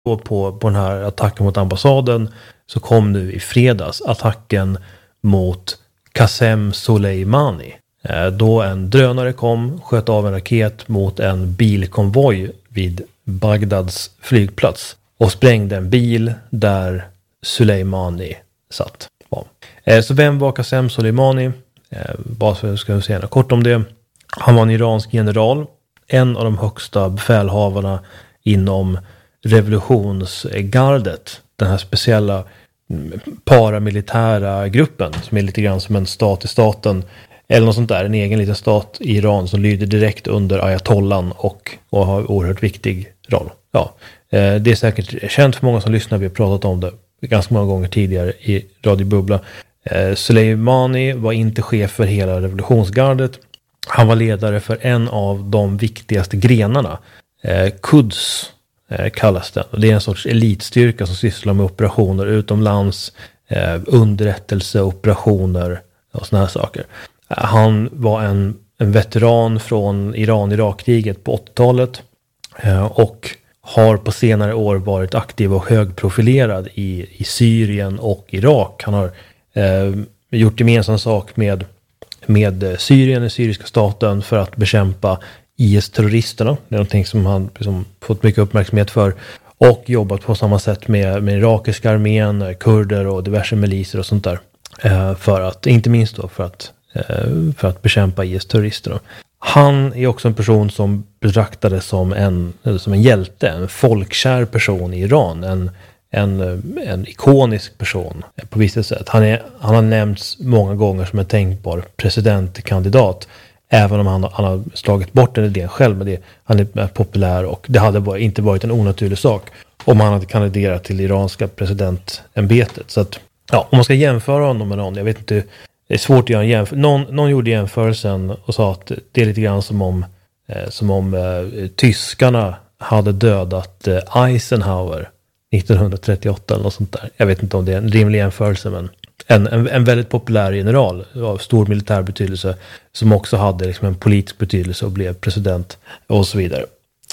på den här attacken mot ambassaden så kom nu i fredags attacken mot Qasem Soleimani. Då en drönare sköt av en raket mot en bilkonvoj vid Bagdads flygplats och sprängde en bil där Soleimani satt. Ja. Så vem var Qasem Soleimani? Bara ska vi säga något kort om det. Han var en iransk general, en av de högsta befälhavarna inom revolutionsgardet, den här speciella paramilitära gruppen som är lite grann som en stat i staten eller något sånt där, en egen liten stat i Iran som lyder direkt under ayatollan och har oerhört viktig roll. Ja, det är säkert känt för många som lyssnar, vi har pratat om det ganska många gånger tidigare i Radio Bubbla. Soleimani var inte chef för hela revolutionsgardet. Han var ledare för en av de viktigaste grenarna. Quds kallas den. Det är en sorts elitstyrka som sysslar med operationer utomlands, underrättelseoperationer och såna här saker. Han var en veteran från Iran-Irak-kriget på 80-talet och har på senare år varit aktiv och högprofilerad i Syrien och Irak. Han har gjort gemensam sak med Syrien, den syriska staten, för att bekämpa IS-terroristerna. Det är någonting som han fått mycket uppmärksamhet för. Och jobbat på samma sätt med irakiska armén, kurder och diverse miliser och sånt där. För att, inte minst då för att bekämpa IS-terroristerna. Han är också en person som betraktades som en hjälte, en folkkär person i Iran. En ikonisk person på vissa sätt. Han har nämnts många gånger som en tänkbar presidentkandidat. Även om han har slagit bort den idén själv. Men han är populär och det hade inte varit en onaturlig sak om han hade kandiderat till det iranska presidentämbetet. Så att, ja, om man ska jämföra honom med någon, jag vet inte, det är svårt att göra en jämförelse. Någon gjorde jämförelsen och sa att det är lite grann som om tyskarna hade dödat Eisenhower 1938 eller något sånt där. Jag vet inte om det är en rimlig jämförelse, men en väldigt populär general av stor militär betydelse som också hade liksom en politisk betydelse och blev president och så vidare.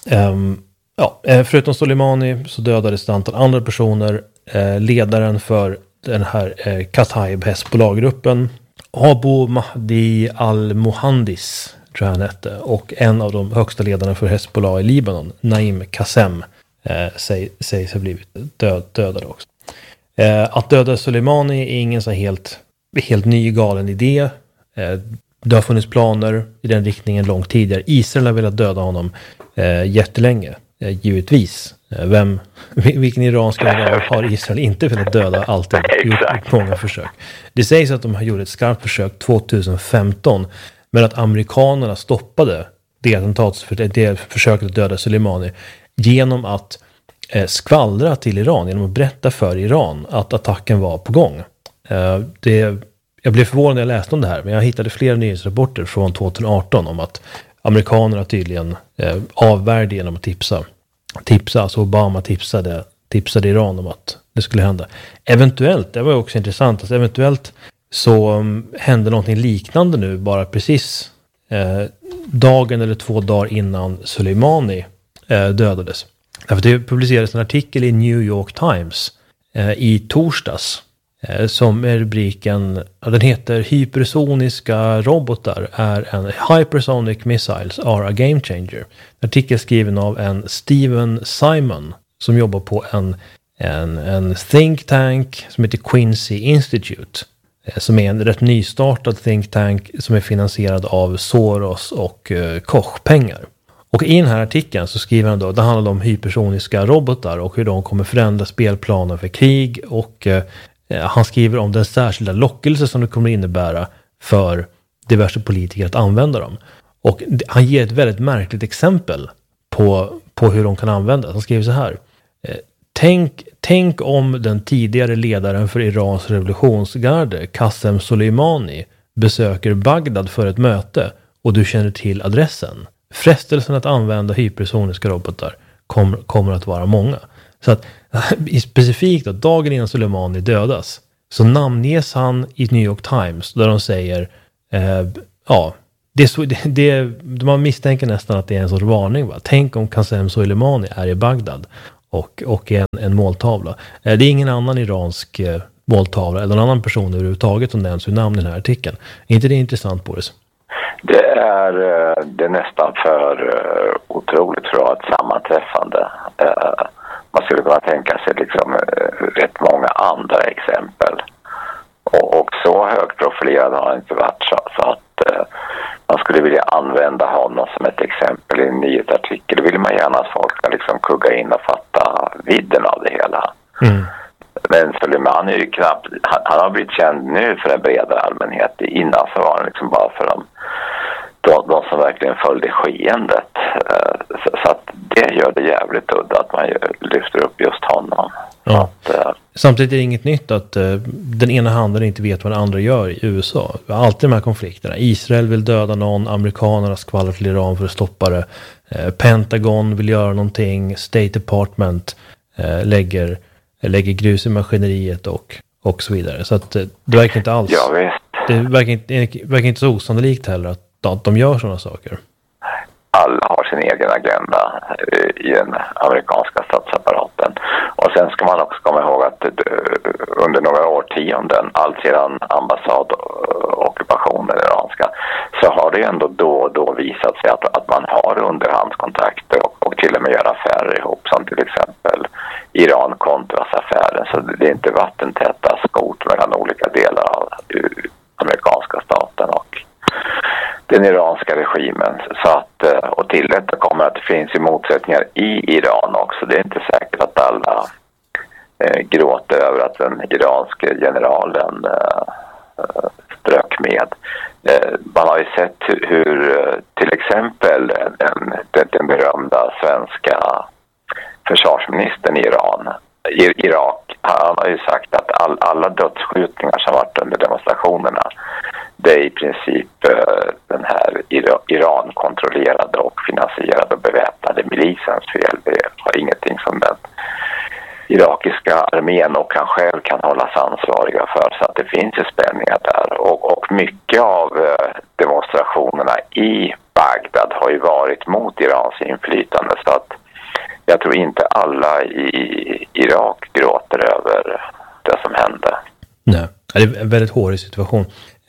Förutom Soleimani så dödades ett antal andra personer. Ledaren för den här Kataib Hezbollah-gruppen, Abu Mahdi al-Muhandis tror jag han hette, och en av de högsta ledarna för Hezbollah i Libanon, Naim Qassem, sägs ha blivit dödade också. Att döda Soleimani är ingen så helt ny galen idé. Det har funnits planer i den riktningen långt tidigare. Israel har velat döda honom jättelänge, givetvis. Vilken iransk general har Israel inte velat döda, alltid gjort många försök. Det sägs att de har gjort ett skarpt försök 2015, men att amerikanerna stoppade det försöket att döda Soleimani genom att skvallra till Iran, genom att berätta för Iran att attacken var på gång. Jag blev förvånad när jag läste om det här, men jag hittade flera nyhetsrapporter från 2018 om att amerikanerna tydligen avvärjde genom att tipsa. Alltså Obama tipsade Iran om att det skulle hända. Eventuellt, det var också intressant, att eventuellt så hände någonting liknande nu bara precis dagen eller 2 dagar innan Soleimani dödades. Därför det publicerades en artikel i New York Times i torsdags som är rubriken, den heter Hypersoniska robotar är en hypersonic missiles are a game changer. En artikel skriven av en Steven Simon som jobbar på en think tank som heter Quincy Institute, som är en rätt nystartad think tank som är finansierad av Soros och Koch-pengar. Och i den här artikeln så skriver han då, det handlar om hypersoniska robotar och hur de kommer förändra spelplanen för krig, och han skriver om den särskilda lockelse som det kommer innebära för diverse politiker att använda dem. Och han ger ett väldigt märkligt exempel på hur de kan användas. Han skriver så här: Tänk om den tidigare ledaren för Irans revolutionsgarde, Qasem Soleimani, besöker Bagdad för ett möte och du känner till adressen. Frestelsen att använda hypersoniska robotar kommer att vara många. Så att specifikt att dagen innan Soleimani dödas så namnges han i New York Times där de säger man misstänker nästan att det är en sorts varning. Va? Tänk om Qasem Soleimani är i Bagdad och en måltavla. Det är ingen annan iransk måltavla eller någon annan person överhuvudtaget som nämns vid namn i den här artikeln. Är inte det intressant, Boris? Det är nästan för otroligt för att ett sammanträffande. Man skulle kunna tänka sig liksom rätt många andra exempel. Och så högprofilerad har han inte varit så att man skulle vilja använda honom som ett exempel i en nyhetsartikel. Då vill man gärna att folk ska liksom kugga in och fatta vidden av det hela. Mm. Men Soleimani är ju knappt, han har blivit känd nu för en bredare allmänhet. Innan så var han liksom bara för de som verkligen följde skeendet. Så att det gör det jävligt udda att man lyfter upp just honom. Ja. Samtidigt är det inget nytt att den ena handen inte vet vad den andra gör i USA. Vi har alltid de här konflikterna. Israel vill döda någon, amerikanerna skvallrar till Iran för att stoppa det. Pentagon vill göra någonting, State Department lägger grus i maskineriet och så vidare. Så att det verkar inte alls. Ja, visst. Det verkar inte så osannolikt heller att de gör sådana saker. Alla har sin egen agenda i den amerikanska statsapparaten. Och sen ska man också komma ihåg att under några årtionden, allt sedan ambassadockupationen iranska, så har det ändå då och då visat sig att man har underhandskontakter och till och med gör affärer ihop, som till exempel Iran-Contras-affären. Så det är inte vattentäta skott mellan olika delar av amerikanska staten och den iranska regimen. Så att, och till detta kommer att det finns ju motsättningar i Iran också. Det är inte säkert att alla gråter över att den iranske generalen strök med. Man har ju sett hur till exempel den berömda svenska försvarsministern i Irak, han har ju sagt att alla dödsskjutningar som varit under demonstrationerna, det är i princip den här Iran-kontrollerade och finansierade och beväpnade milisens fel. Det har ingenting som den irakiska armén och han själv kan hållas ansvariga för. Så att det finns ju spänningar där. Och mycket av demonstrationerna i Bagdad har ju varit mot Irans inflytande. Så att jag tror inte alla i Irak gråter över det som hände. Nej, det är en väldigt hårig situation.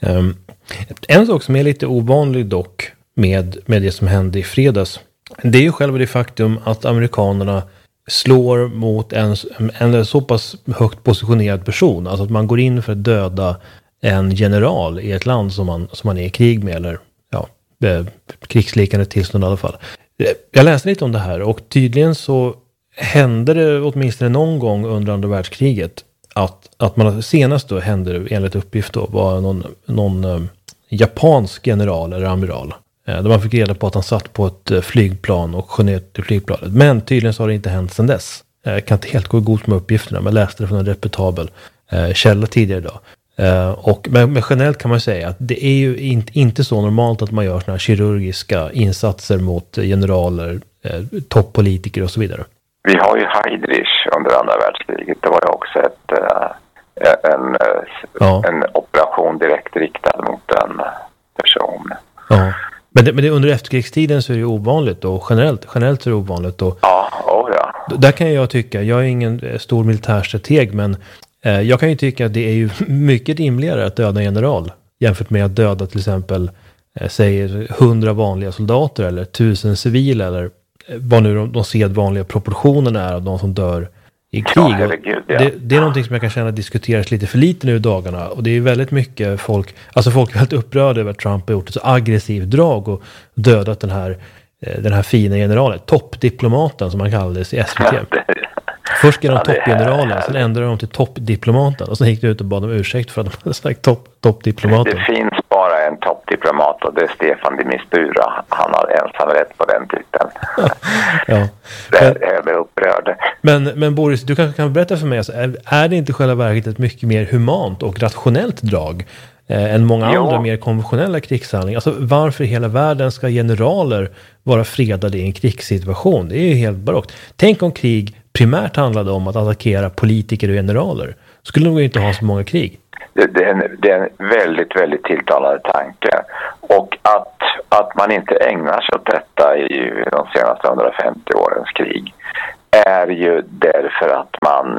En sak som är lite ovanlig dock med det som hände i fredags, det är ju själva det faktum att amerikanerna slår mot en så pass högt positionerad person. Alltså att man går in för att döda en general i ett land som man är i krig med, eller krigsliknande tillstånd i alla fall. Jag läste lite om det här och tydligen så hände det åtminstone någon gång under andra världskriget att man senast då hände det, enligt uppgift då, var någon japansk general eller amiral. Där man fick reda på att han satt på ett flygplan och sköt till flygplanet. Men tydligen så har det inte hänt sedan dess. Jag kan inte helt gå god med uppgifterna, men läste det från en reputabel källa tidigare idag. Men generellt kan man säga att det är ju inte så normalt att man gör såna här kirurgiska insatser mot generaler, toppolitiker och så vidare. Vi har ju Heydrich under andra världskriget. Det var ju också en operation direkt riktad mot en person. Ja. Men det under efterkrigstiden så är det ovanligt och generellt så är det ovanligt. Och ja. Där kan jag tycka, jag är ingen stor militärstrateg, men jag kan ju tycka att det är ju mycket rimligare att döda en general jämfört med att döda till exempel säger 100 vanliga soldater eller 1000 civila eller vad nu de sedvanliga proportionerna är av de som dör i krig. Ja, herregud, ja. Det är någonting som jag kan känna diskuteras lite för lite nu i dagarna, och det är väldigt mycket folk är helt upprörda över att Trump har gjort ett så aggressivt drag och dödat den här fina generalen, toppdiplomaten som han kallades i SVT. Först skrev de toppgeneralen, sen ändrade de till toppdiplomaten och sen gick de ut och bad om ursäkt för att de hade sagt toppdiplomaten. Det finns bara en toppdiplomat och det är Stefan de Mistura. Han har ensam rätt på den titeln. Ja. Det är upprörd. Men Boris, du kanske kan berätta för mig, alltså, är det inte själva verket ett mycket mer humant och rationellt drag än många andra mer konventionella krigshandlingar? Alltså varför i hela världen ska generaler vara fredade i en krigssituation? Det är ju helt barockt. Tänk om krig primärt handlade om att attackera politiker och generaler. Skulle nog inte ha så många krig. Det är en väldigt, väldigt tilltalande tanke. Och att man inte ägnar sig åt detta i de senaste 150 årens krig. är ju därför att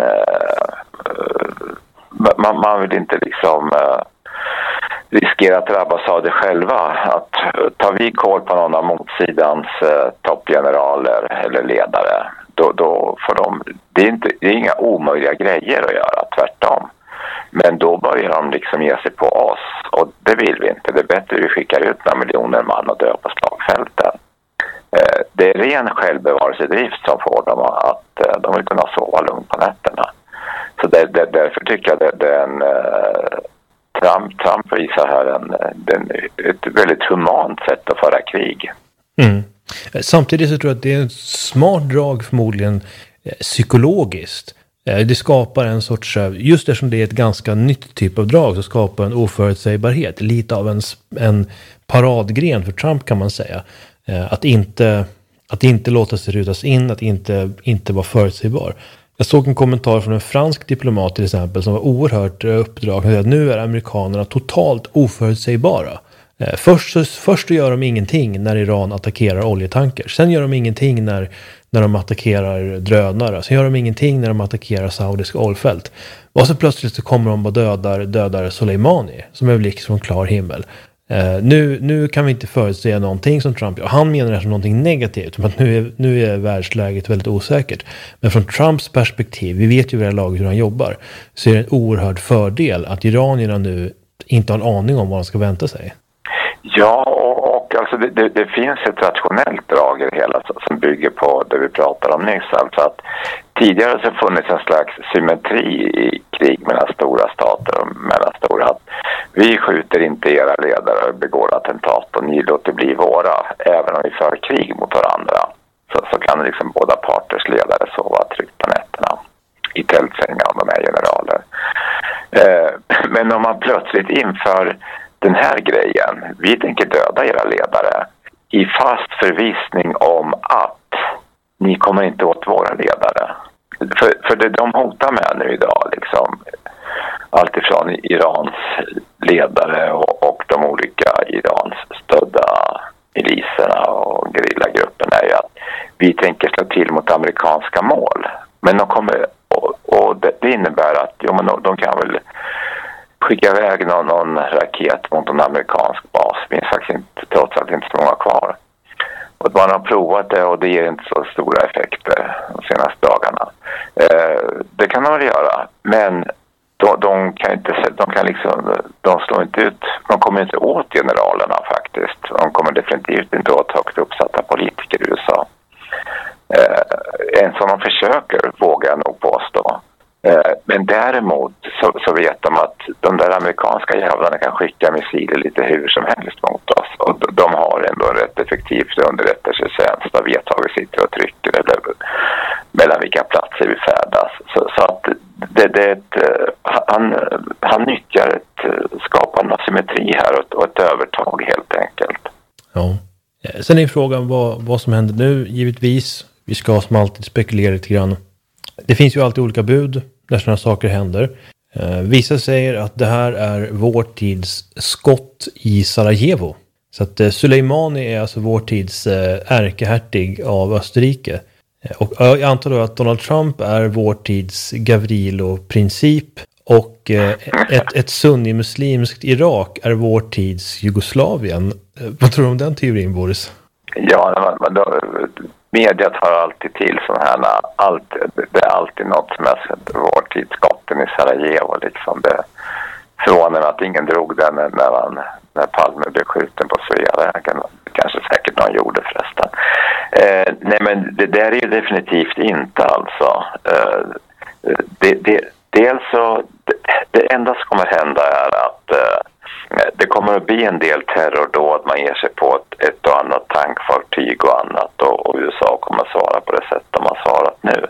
man vill inte liksom riskera att drabbas av det själva. Att tar vi koll på någon av motsidans toppgeneraler eller ledare, då får det är inga omöjliga grejer att göra, tvärtom. Men då börjar de liksom ge sig på oss, och det vill vi inte. Det är bättre att vi skickar ut några miljoner man och dö på slagfälten. Det är ren självbevarelsedrift som får dem att de vill kunna sova lugnt på nätterna. Så därför tycker jag det är Trump visar här ett väldigt humant sätt att föra krig. Mm. Samtidigt så tror jag att det är en smart drag förmodligen psykologiskt. Det skapar en sorts, just eftersom det är ett ganska nytt typ av drag, så skapar en oförutsägbarhet. Lite av en paradgren för Trump kan man säga. Att inte låta sig rutas in, att inte vara förutsägbar. Jag såg en kommentar från en fransk diplomat till exempel som var oerhört uppdragen. Att nu är amerikanerna totalt oförutsägbara. Först gör de ingenting när Iran attackerar oljetanker. Sen gör de ingenting när de attackerar drönare. Sen gör de ingenting när de attackerar saudiska oljefält. Och så plötsligt så kommer de och dödar Soleimani som är blick från klar himmel. Nu kan vi inte förutsäga någonting som Trump gör. Han menar det som någonting negativt. Som att nu är världsläget väldigt osäkert. Men från Trumps perspektiv, vi vet ju vid det här laget hur han jobbar, så är det en oerhörd fördel att iranierna nu inte har en aning om vad de ska vänta sig. Ja, och alltså det finns ett rationellt drag i det hela som bygger på det vi pratade om nyss. Alltså att tidigare så funnits en slags symmetri i krig mellan stora stater och mellan stora. Att vi skjuter inte era ledare och begår attentat och ni låter bli våra. Även om vi för krig mot varandra så kan liksom båda parters ledare sova tryggt på nätterna i tältsängar om de är generaler. Men om man plötsligt inför den här grejen, vi tänker döda era ledare i fast förvissning om att ni kommer inte åt våra ledare. För det de hotar med nu idag, liksom, allt ifrån Irans ledare och de olika Irans stödda miliserna och gerillagrupperna, är att vi tänker slå till mot amerikanska mål. Men de kommer, och det innebär att de kan väl skicka iväg någon raket mot en amerikansk bas. Det finns faktiskt trots allt inte så många kvar. Och man har provat det och det ger inte så stora effekter de senaste dagarna. Det kan de väl göra, men de slår inte ut, de kommer inte åt generalerna faktiskt. De kommer definitivt inte åt högt uppsatta politiker i USA. En som de försöker, vågar jag nog påstå. Men däremot så vet de att de där amerikanska jävlarna kan skicka missiler lite hur som helst mot oss. Och de har ändå en rätt effektivt underrättelsetjänst och vet var vi sitter och trycker eller mellan vilka platser vi färdas. Så att han nyttjar ett skapande av symmetri här och ett övertag helt enkelt. Ja. Sen är frågan vad som händer nu. Givetvis, vi ska som alltid spekulera lite grann. Det finns ju alltid olika bud när sådana saker händer. Vissa säger att det här är vår tids skott i Sarajevo. Så att Soleimani är alltså vår tids ärkehertig av Österrike. Och jag antar då att Donald Trump är vår tids Gavrilo-princip. Och ett sunnimuslimskt Irak är vår tids Jugoslavien. Vad tror du om den teorin, Boris? Ja, mediet har alltid till sådana här, det är alltid något som är vår tids skotten i Sarajevo liksom. Det förvånar att ingen drog den när Palme blev skjuten på Sveavägen. Kanske säkert någon gjorde förresten. Nej, men det där är ju definitivt inte alltså. Dels så, det enda som kommer hända är att det kommer att bli en del terror då att man ger sig på ett och annat tankfartyg och annat, och USA kommer att svara på det sätt de har svarat nu.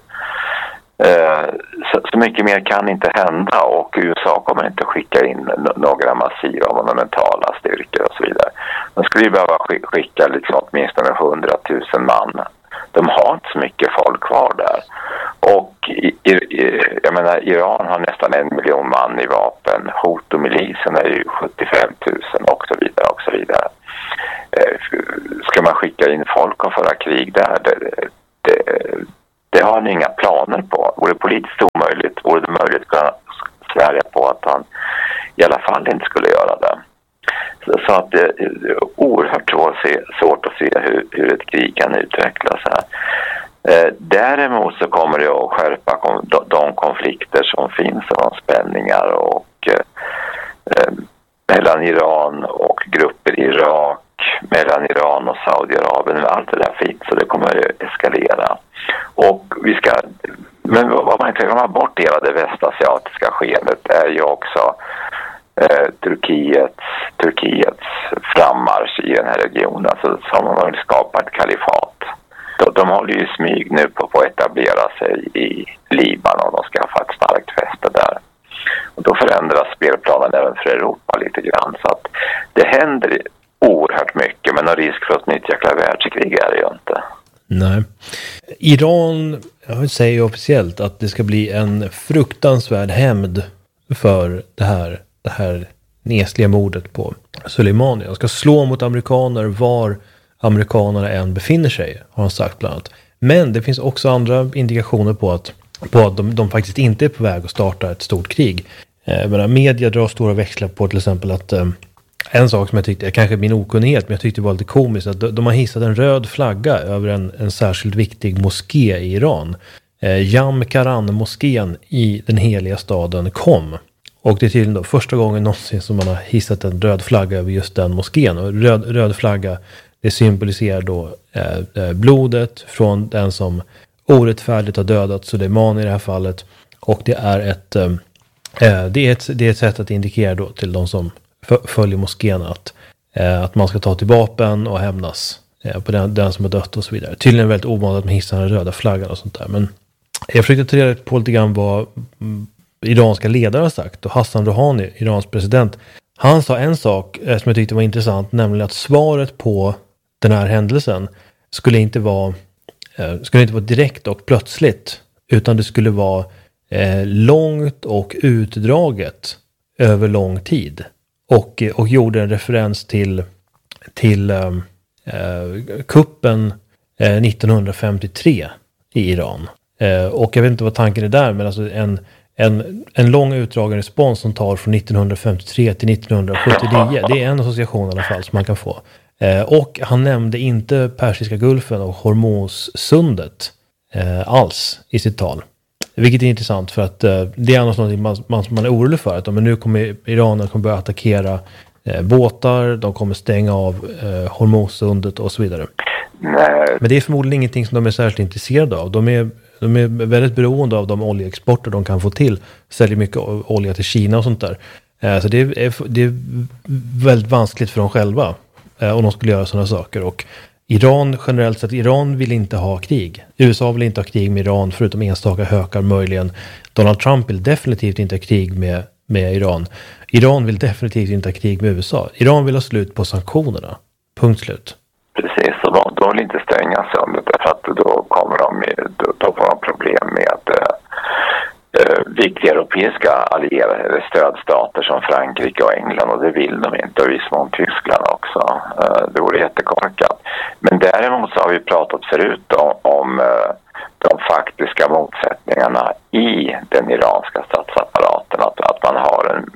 Så mycket mer kan inte hända, och USA kommer inte skicka in några massiva monumentala styrkor och så vidare. De skulle ju behöva skicka liksom åtminstone 100 000 man. De har inte så mycket folk kvar där. Och jag menar, Iran har nästan 1 miljon man i vapen. Hutu-milisen är ju 75 000 och så vidare och så vidare. Ska man skicka in folk och föra krig där? Det har han inga planer på. Vore det politiskt omöjligt, vore det möjligt att kunna svära på att han i alla fall inte skulle göra det. Så att det är oerhört svårt att se hur ett krig kan utvecklas här. Däremot så kommer det att skärpa de konflikter som finns och de spänningar och mellan Iran och grupper i Irak, mellan Iran och Saudiarabien, allt det där finns, så det kommer att eskalera. Och men vad man inte glömmer bort i hela det västasiatiska skeendet är ju också Turkiets frammarsch i den här regionen, så som man vill skapa ett kalifat. De håller ju smyg nu på att etablera sig i Libanon och skaffa ett starkt fäste där. Och då förändras spelplanen även för Europa lite grann, så att det händer oerhört mycket, men någon risk för ett nytt jäkla världskrig är det ju inte. Nej. Iran säger ju officiellt att det ska bli en fruktansvärd hämnd för det här nesliga mordet på Soleimani. De ska slå mot amerikaner var amerikanerna än befinner sig, har han sagt bland annat. Men det finns också andra indikationer på att de faktiskt inte är på väg att starta ett stort krig. Media drar stora växlar på till exempel att en sak som jag tyckte, kanske min okunnighet, men jag tyckte det var lite komiskt, att de har hissat en röd flagga över en särskilt viktig moské i Iran. Jam Karan-moskén i den heliga staden Qom. Och det är tydligen då första gången någonsin som man har hissat en röd flagga över just den moskén. Och röd flagga, det symboliserar då blodet från den som orättfärdigt har dödat Soleimani i det här fallet. Och det är ett sätt att indikera då till de som följer moskén att man ska ta till vapen och hämnas på den som har dött och så vidare. Tydligen är det väldigt ovanligt att man hissar den röda flaggan och sånt där. Men jag försökte ta reda på lite grann vad iranska ledare har sagt. Och Hassan Rouhani, Irans president, han sa en sak som jag tyckte var intressant, nämligen att svaret på den här händelsen skulle inte vara direkt och plötsligt, utan det skulle vara långt och utdraget över lång tid. Och gjorde en referens till kuppen 1953 i Iran. Och jag vet inte vad tanken är där, men alltså en lång utdragen respons som tar från 1953 till 1979. Det är en association i alla fall som man kan få. Och han nämnde inte Persiska gulfen och Hormuzsundet alls i sitt tal. Vilket är intressant, för att det är något man är orolig för. Att nu kommer Iran börja attackera båtar, de kommer stänga av Hormuzsundet och så vidare. Nej. Men det är förmodligen ingenting som de är särskilt intresserade av. De är väldigt beroende av de oljeexporter de kan få till. Säljer mycket olja till Kina och sånt där. Så det är väldigt vanskligt för dem själva om de skulle göra sådana saker. Och Iran generellt sett, Iran vill inte ha krig. USA vill inte ha krig med Iran, förutom enstaka hökar möjligen. Donald Trump vill definitivt inte ha krig med Iran. Iran vill definitivt inte ha krig med USA. Iran vill ha slut på sanktionerna. Punkt slut. Precis, och de vill inte stänga sönder, därför att då kommer de får problem med viktiga europeiska allierade eller stödstater som Frankrike och England, och det vill de inte, och i viss mån Tyskland också. Det vore jättekorkat. Men däremot så har vi pratat förut om de faktiska motsättningarna i den iranska statsapparaten, att man har en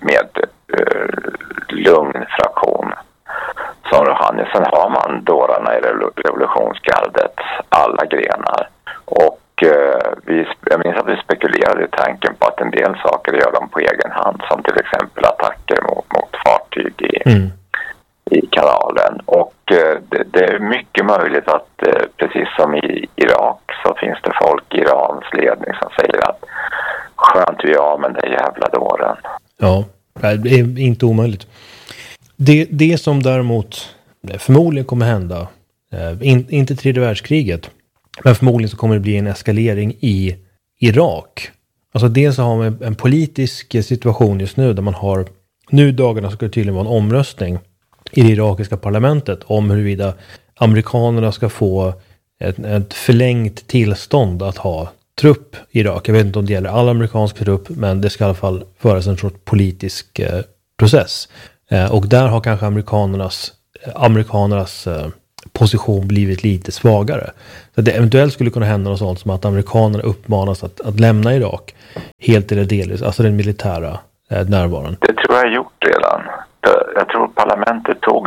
lugn fraktion som Rouhani. Sen har man dårarna i revolutionsgardet, alla grenar. Och jag minns att vi spekulerade i tanken på att en del saker gör de på egen hand, som till exempel attacker mot fartyg i kanalen. Och det är mycket möjligt att precis som i Irak så finns det folk i Irans ledning som säger att skönt vi är, men det är jävla dåren. Ja, det är inte omöjligt. Det som däremot förmodligen kommer hända, inte tredje världskriget, men förmodligen så kommer det bli en eskalering i Irak. Alltså dels så har man en politisk situation just nu där man har, nu dagarna ska det tydligen vara en omröstning i det irakiska parlamentet om huruvida amerikanerna ska få ett förlängt tillstånd att ha trupp i Irak. Jag vet inte om det gäller all amerikansk trupp, men det ska i alla fall föras en sorts politisk process. Och där har kanske amerikanernas position blivit lite svagare. Så det eventuellt skulle kunna hända något sånt som att amerikanerna uppmanas att lämna Irak helt eller delvis, alltså den militära närvaron. Det tror jag gjort redan. Jag tror parlamentet tog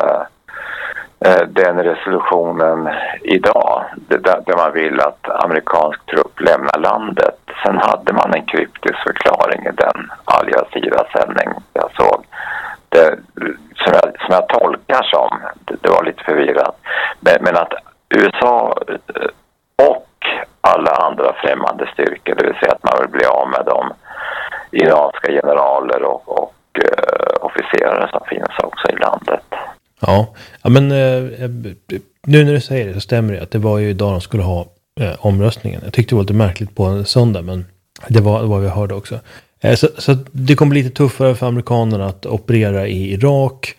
den resolutionen idag, där man vill att amerikansk trupp lämnar landet. Sen hade man en kryptisk förklaring i den Al Jazeera-sändning jag såg. Som jag tolkar som, det var lite förvirrat, men att USA och alla andra främmande styrkor, det vill säga att man vill bli av med de iranska generaler och officerare som finns också i landet. Ja, men nu när du säger det så stämmer det att det var ju idag de skulle ha omröstningen. Jag tyckte det var lite märkligt på en söndag, men det var vad vi hörde också. Så det kommer bli lite tuffare för amerikanerna att operera i Irak.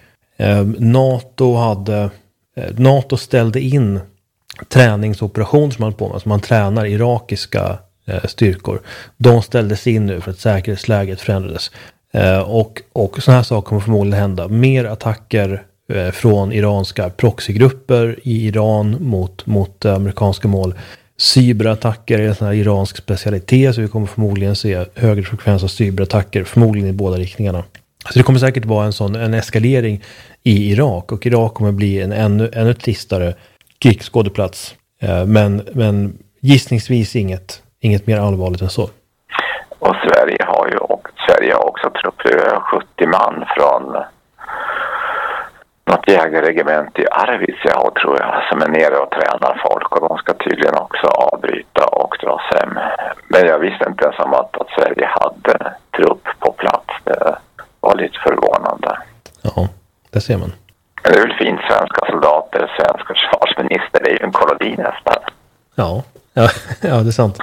NATO ställde in träningsoperation som man på med, som man tränar irakiska styrkor. De ställdes in nu för att säkerhetsläget förändrades. Och sådana här saker kommer förmodligen hända. Mer attacker från iranska proxygrupper i Iran mot amerikanska mål. Cyberattacker är en sån här iransk specialitet, så vi kommer förmodligen se högre frekvens av cyberattacker, förmodligen i båda riktningarna. Så det kommer säkert vara en eskalering i Irak, och Irak kommer bli en ännu tristare krigsskådeplats. Men gissningsvis inget mer allvarligt än så. Och Sverige har också trupper, 70 man från något jägarregement i Arvidsjaur tror jag, som är nere och tränar folk, och de ska tydligen också avbryta och dras hem. Men jag visste inte ens om att Sverige hade trupp på plats. Det var lite förvånande. Ja, det ser man. Men det är väl fint, svenska soldater, svenska försvarsminister, det är ju en koloni nästan. Ja, det är sant.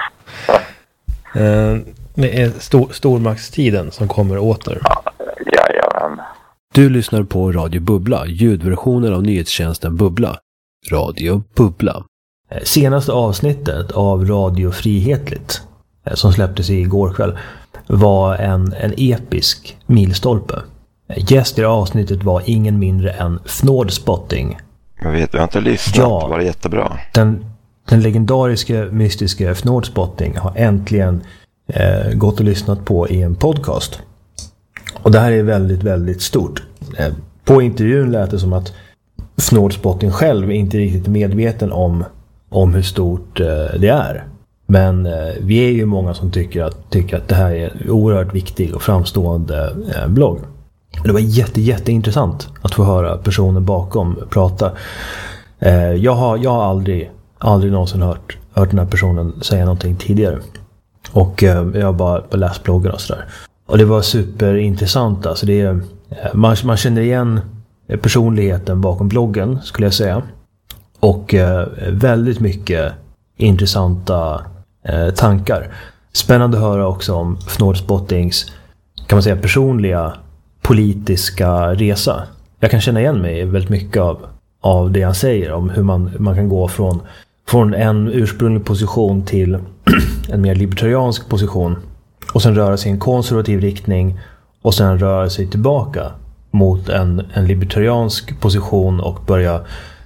Det är stormaktstiden som kommer åter. Jajamän. Du lyssnar på Radio Bubbla, ljudversionen av nyhetstjänsten Bubbla. Radio Bubbla. Senaste avsnittet av Radio Frihetligt, som släpptes igår kväll, var en episk milstolpe. Gäst i det avsnittet var ingen mindre än Fnordspotting. Jag har inte lyssnat, var det jättebra. Den legendariska mystiska Fnordspotting har äntligen gått och lyssnat på i en podcast. Och det här är väldigt, väldigt stort. På intervjun lät det som att Fnordspotting själv inte är riktigt medveten om hur stort det är. Men vi är ju många som tycker att det här är en oerhört viktig och framstående blogg. Det var jätteintressant att få höra personen bakom prata. Jag har aldrig någonsin hört den här personen säga någonting tidigare. Och jag har bara läst bloggen och sådär. Och det var superintressant. Alltså man känner igen personligheten bakom bloggen, skulle jag säga. Och väldigt mycket intressanta tankar. Spännande att höra också om Fnordspottings, kan man säga, personliga politiska resa. Jag kan känna igen mig väldigt mycket av det han säger om hur man kan gå från en ursprunglig position till en mer libertariansk position, och sen röra sig i en konservativ riktning, och sen röra sig tillbaka mot en libertariansk position och börja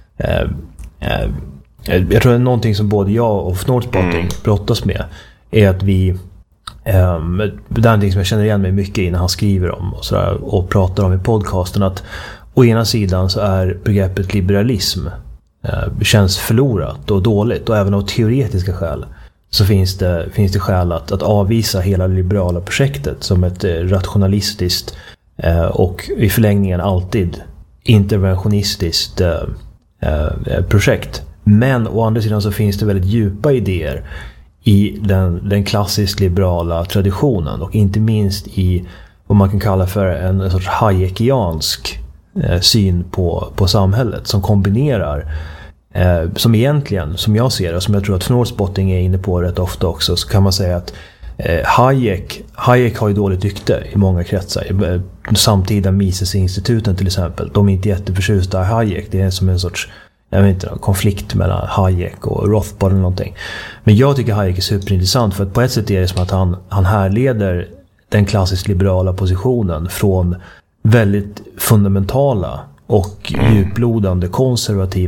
jag tror att någonting som både jag och Fnordspotting brottas med är att vi det är någonting som jag känner igen mig mycket i när han skriver om och, sådär, och pratar om i podcasten, att å ena sidan så är begreppet liberalism känns förlorat och dåligt, och även av teoretiska skäl så finns det skäl att avvisa hela det liberala projektet som ett rationalistiskt och i förlängningen alltid interventionistiskt projekt. Men å andra sidan så finns det väldigt djupa idéer i den klassiskt liberala traditionen, och inte minst i vad man kan kalla för en sorts hayekiansk syn på samhället, som kombinerar som egentligen, som jag ser det, som jag tror att Fnordspotting är inne på rätt ofta också, så kan man säga att Hayek har ju dåligt rykte i många kretsar. Samtida Mises-instituten till exempel, de är inte jätteförtjusta i Hayek. Det är som en sorts, jag vet inte, konflikt mellan Hayek och Rothbard eller någonting. Men jag tycker Hayek är superintressant, för att på ett sätt är det som att han härleder den klassiskt liberala positionen från väldigt fundamentala och djuplodande konservativa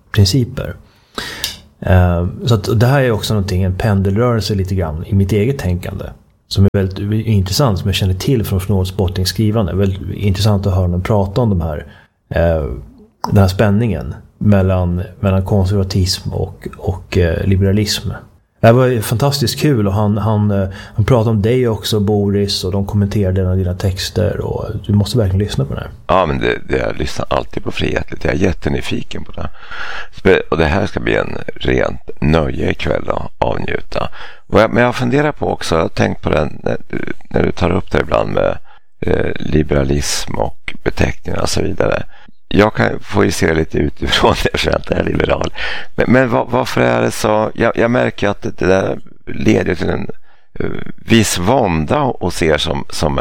principer. Så att det här är också någonting, en pendelrörelse lite grann i mitt eget tänkande. Som är väldigt intressant, som jag känner till från Norrbottens skrivande. Väldigt intressant att höra dem prata om den här spänningen mellan konservatism och liberalism. Det var fantastiskt kul, och han pratade om dig också, Boris, och de kommenterade dina texter, och du måste verkligen lyssna på det här. Ja, men jag lyssnar alltid på Frihetligt. Jag är jättenyfiken på det. Och det här ska bli en rent nöje ikväll att avnjuta. Men jag funderar på också, jag har tänkt på det när du tar upp det ibland med liberalism och beteckningar och så vidare. Jag får ju se lite utifrån eftersom jag inte är liberal. Men varför är det så? Jag märker att det där leder till en viss vånda och ser som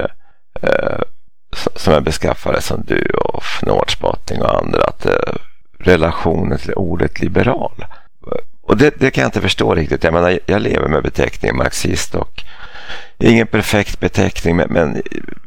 är beskaffade som du och Norrbottning och andra, att relationen till ordet liberal. Och det kan jag inte förstå riktigt. Jag menar, jag lever med beteckningen marxist, och ingen perfekt beteckning, men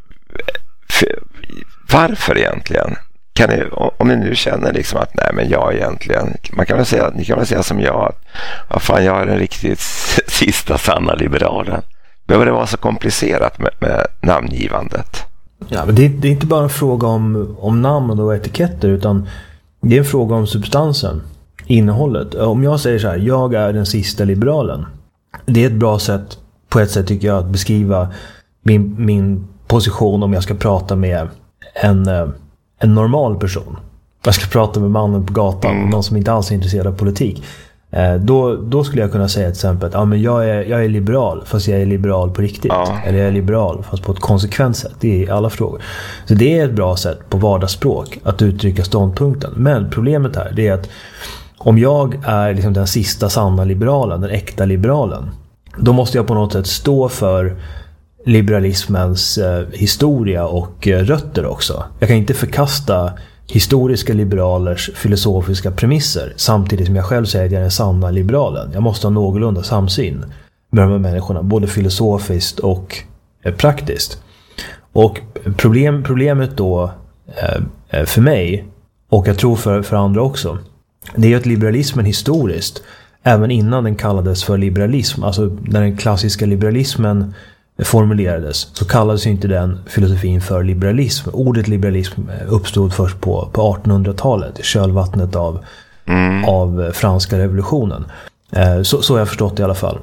varför egentligen? Om ni nu känner liksom att nej, men jag egentligen, ni kan väl säga som jag, att fan, jag är den riktigt sista sanna liberalen. Behöver det vara så komplicerat med namngivandet? Ja, men det är inte bara en fråga om namn och etiketter, utan det är en fråga om substansen, innehållet. Om jag säger så här, jag är den sista liberalen, det är ett bra sätt, på ett sätt tycker jag, att beskriva min position om jag ska prata med en normal person. Jag ska prata med mannen på gatan, någon som inte alls är intresserad av politik. Då skulle jag kunna säga till exempel att jag är liberal, fast jag är liberal på riktigt. Ja. Eller jag är liberal fast på ett konsekvent sätt. Det är i alla frågor. Så det är ett bra sätt på vardagsspråk att uttrycka ståndpunkten. Men problemet här, det är att om jag är liksom den sista sanna liberalen, den äkta liberalen, då måste jag på något sätt stå för liberalismens historia och rötter också. Jag kan inte förkasta historiska liberalers filosofiska premisser samtidigt som jag själv säger att jag är den sanna liberalen. Jag måste ha någorlunda samsyn med de här människorna, både filosofiskt och praktiskt. Och problemet då för mig, och jag tror för andra också, det är att liberalismen historiskt, även innan den kallades för liberalism, alltså när den klassiska liberalismen formulerades, så kallades inte den filosofin för liberalism. Ordet liberalism uppstod först på 1800-talet, i kölvattnet av franska revolutionen. Så har jag förstått det i alla fall.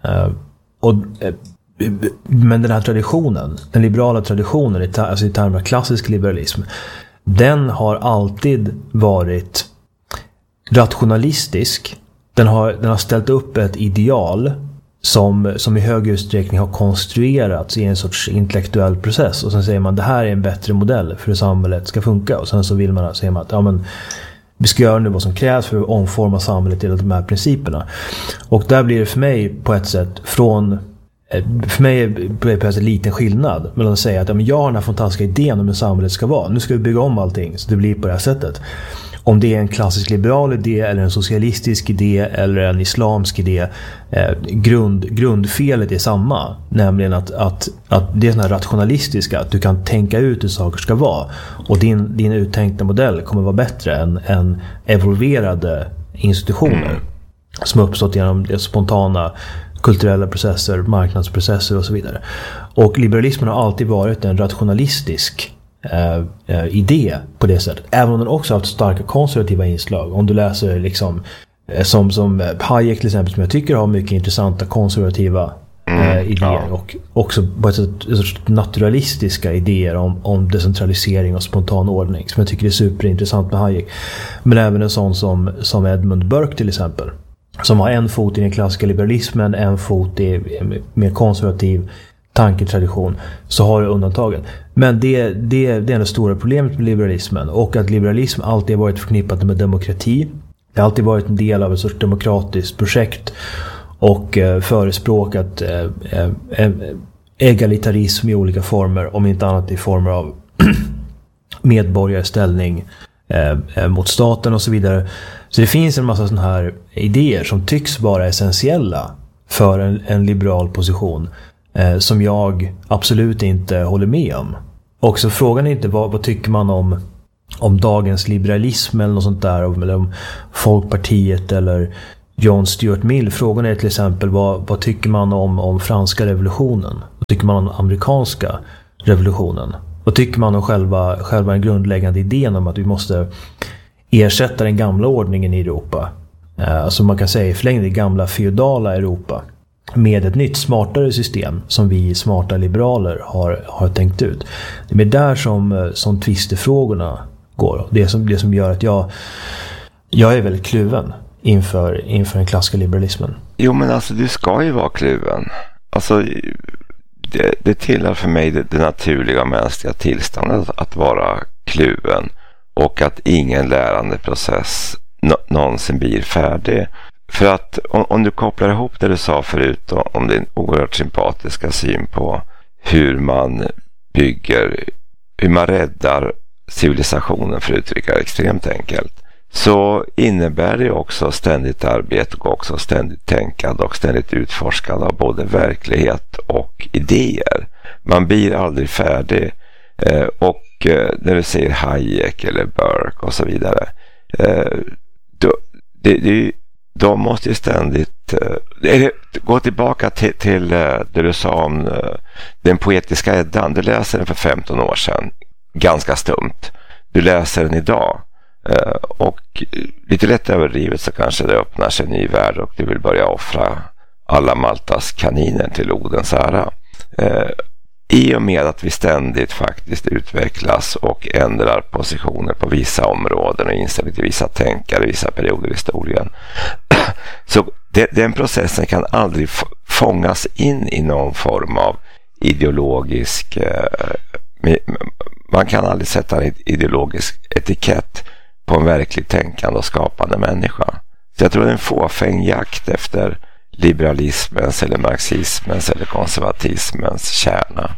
Men den här traditionen, den liberala traditionen, alltså i termer av klassisk liberalism, den har alltid varit rationalistisk. Den har ställt upp ett ideal som i hög utsträckning har konstruerats i en sorts intellektuell process, och sen säger man det här är en bättre modell för hur samhället ska funka, och sen så säger man att vi ska göra nu vad som krävs för att omforma samhället till de här principerna. Och där blir det för mig på ett sätt en liten skillnad mellan att säga att jag har den här fantastiska idén om hur samhället ska vara, nu ska vi bygga om allting så det blir på det här sättet. Om det är en klassisk liberal idé eller en socialistisk idé eller en islamsk idé, grundfelet är samma. Nämligen att det är sån här rationalistiska, att du kan tänka ut hur saker ska vara. Och din uttänkta modell kommer vara bättre än evolverade institutioner som har uppstått genom spontana kulturella processer, marknadsprocesser och så vidare. Och liberalismen har alltid varit en rationalistisk idé på det sättet, även om den också har haft starka konservativa inslag. Om du läser liksom som Hayek till exempel, som jag tycker har mycket intressanta konservativa idéer, och också på ett sätt naturalistiska idéer om decentralisering och spontan ordning, som jag tycker är superintressant med Hayek. Men även en sån som Edmund Burke till exempel, som har en fot i den klassiska liberalismen, en fot i mer konservativ tanketradition, så har det undantagen. Men det är det stora problemet med liberalismen, och att liberalism alltid har varit förknippat med demokrati. Det har alltid varit en del av ett sorts demokratiskt projekt, och förespråkat egalitarism i olika former, om inte annat i former av medborgarställning mot staten och så vidare. Så det finns en massa sådana här idéer som tycks vara essentiella för en liberal position, som jag absolut inte håller med om. Och så frågan är inte vad tycker man om dagens liberalism eller något sånt där, eller om Folkpartiet eller John Stuart Mill. Frågan är till exempel vad tycker man om franska revolutionen? Vad tycker man om amerikanska revolutionen? Vad tycker man om själva den grundläggande idén om att vi måste ersätta den gamla ordningen i Europa? Alltså man kan säga i förlängningen det gamla feodala Europa med ett nytt smartare system som vi smarta liberaler har tänkt ut. Det är där som tvistefrågorna går. Det som gör att jag är väldigt kluven inför den klassiska liberalismen. Jo, men alltså du ska ju vara kluven. Alltså det tillhör för mig det naturliga mänskliga tillståndet att vara kluven och att ingen lärandeprocess någonsin blir färdig. För att om du kopplar ihop det du sa förut om din oerhört sympatiska syn på hur man räddar civilisationen, för att uttrycka det extremt enkelt, så innebär det också ständigt arbete och också ständigt tänkande och ständigt utforskande av både verklighet och idéer. Man blir aldrig färdig. Och när du säger Hayek eller Burke och så vidare, de måste ju ständigt gå tillbaka till det du sa om den poetiska Eddan. Du läser den för 15 år sedan, ganska stumt. Du läser den idag och lite lätt överdrivet så kanske det öppnar sig en ny värld och du vill börja offra alla Maltas kaniner till Odens ära. I och med att vi ständigt faktiskt utvecklas och ändrar positioner på vissa områden och inställning till vissa tänkare i vissa perioder i historien. Så den processen kan aldrig fångas in i någon form av ideologisk... Man kan aldrig sätta en ideologisk etikett på en verkligt tänkande och skapande människa. Så jag tror det är en fåfäng jakt efter liberalismens eller marxismens eller konservatismens kärna.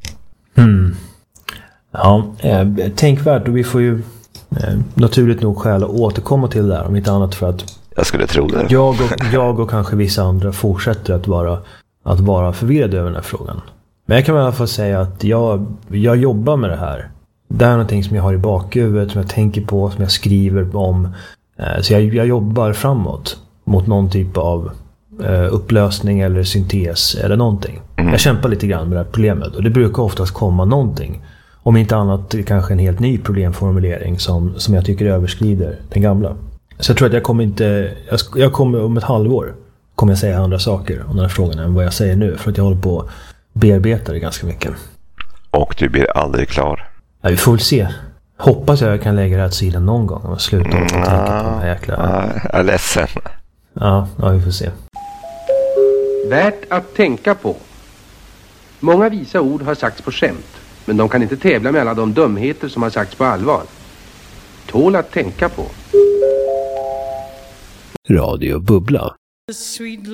Ja, tänkvärt, och vi får ju naturligt nog skäl att återkomma till det där, om inte annat för att jag skulle tro det. Jag och kanske vissa andra fortsätter att vara förvirrade över den här frågan. Men jag kan i alla fall säga att jag jobbar med det här. Det är någonting som jag har i bakhuvudet, som jag tänker på, som jag skriver om. Så jag jobbar framåt mot någon typ av upplösning eller syntes eller någonting. Jag kämpar lite grann med det här problemet, och det brukar oftast komma någonting. Om inte annat kanske en helt ny problemformulering som jag tycker överskrider den gamla. Så jag tror att jag kommer om ett halvår kommer jag säga andra saker om den här frågan än vad jag säger nu, för att jag håller på att bearbeta det ganska mycket. Och du blir aldrig klar. Ja, vi får väl se. Hoppas jag kan lägga det här sidan någon gång och sluta tänka på den här jäkla... Jag är ledsen. Ja, vi får se. Värt att tänka på. Många visa ord har sagts på skämt, men de kan inte tävla med alla de dumheter som har sagts på allvar. Tål att tänka på. Radio Bubbla.